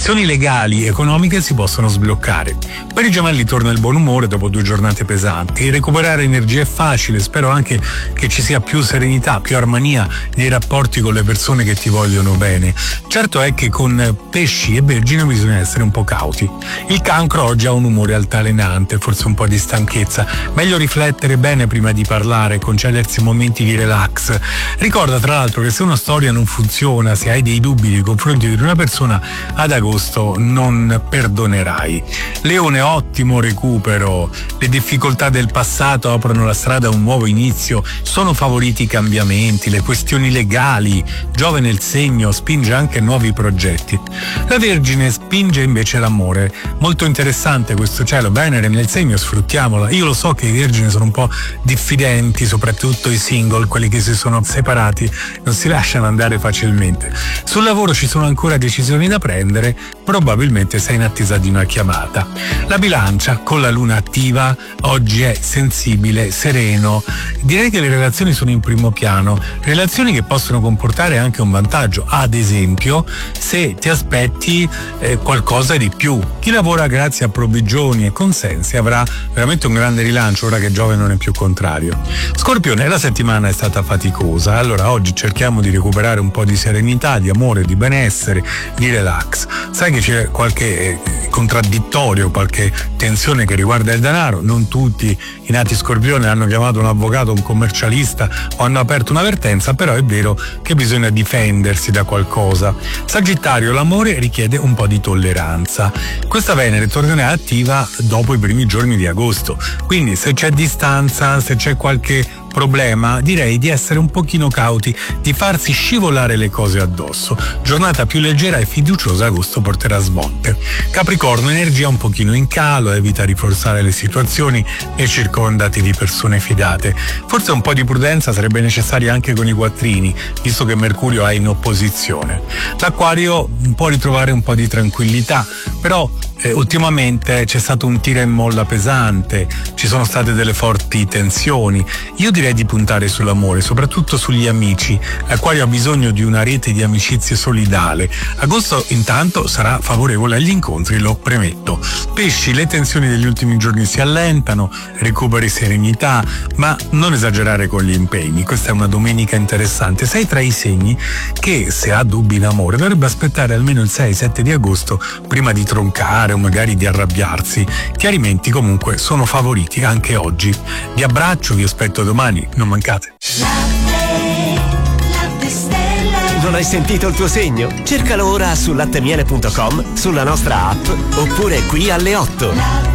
questioni legali e economiche si possono sbloccare. Per i gemelli torna il buon umore dopo 2 giornate pesanti. Recuperare energia è facile, spero anche che ci sia più serenità, più armonia nei rapporti con le persone che ti vogliono bene. Certo è che con pesci e vergine bisogna essere un po' cauti. Il cancro oggi ha un umore altalenante, forse un po' di stanchezza. Meglio riflettere bene prima di parlare, concedersi momenti di relax. Ricorda tra l'altro che se una storia non funziona, se hai dei dubbi nei confronti di una persona, ad agosto non perdonerai. Leone, ottimo recupero. Le difficoltà del passato aprono la strada a un nuovo inizio, sono favoriti i cambiamenti, le questioni legali. Giove nel segno spinge anche nuovi progetti. La Vergine spinge invece l'amore. Molto interessante questo cielo, Venere nel segno, sfruttiamola. Io lo so che i Vergini sono un po' diffidenti, soprattutto i single, quelli che si sono separati, non si lasciano andare facilmente. Sul lavoro ci sono ancora decisioni da prendere, probabilmente sei in attesa di una chiamata. La Bilancia, con la luna attiva, oggi è sensibile, sereno. Direi che le relazioni sono in primo piano, relazioni che possono comportare anche un vantaggio, ad esempio se ti aspetti qualcosa di più. Chi lavora grazie a provvigioni e consensi avrà veramente un grande rilancio ora che Giove non è più contrario. Scorpione, la settimana è stata faticosa, allora oggi cerchiamo di recuperare un po' di serenità, di amore, di benessere, di relax. Sai che c'è qualche contraddittorio, qualche tensione che riguarda il denaro, non tutti i nati Scorpione hanno chiamato un avvocato, un commercialista o hanno aperto un'avvertenza, però è vero che bisogna difendersi da qualcosa. Sagittario, l'amore richiede un po' di tolleranza. Questa Venere tornerà attiva dopo i primi giorni di agosto, quindi se c'è distanza, se c'è qualche problema, direi di essere un pochino cauti, di farsi scivolare le cose addosso. Giornata più leggera e fiduciosa, agosto porterà smonte. Capricorno, energia un pochino in calo, evita di forzare le situazioni e circondati di persone fidate. Forse un po' di prudenza sarebbe necessaria anche con i quattrini, visto che Mercurio è in opposizione. L'Acquario può ritrovare un po' di tranquillità, però ultimamente c'è stato un tira e molla pesante, ci sono state delle forti tensioni. Io direi di puntare sull'amore, soprattutto sugli amici. L'Acquario ha bisogno di una rete di amicizie solidale. Agosto intanto sarà favorevole agli incontri, lo premetto. Pesci, le tensioni degli ultimi giorni si allentano, recuperi serenità, ma non esagerare con gli impegni. Questa è una domenica interessante. Sei tra i segni che, se ha dubbi in amore, dovrebbe aspettare almeno il 6-7 di agosto prima di troncare o magari di arrabbiarsi. Chiarimenti comunque sono favoriti anche oggi. Vi abbraccio, vi aspetto domani, non mancate. Non hai sentito il tuo segno? Cercalo ora su lattemiele.com, sulla nostra app oppure qui alle 8.